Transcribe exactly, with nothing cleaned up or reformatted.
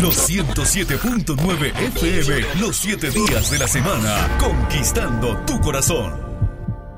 Los ciento siete punto nueve F M, los siete días de la semana, conquistando tu corazón.